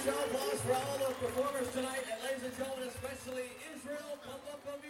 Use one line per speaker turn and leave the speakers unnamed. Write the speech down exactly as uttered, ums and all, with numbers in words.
Round of applause for all the performers tonight, and ladies and gentlemen, especially Israel. Come up, come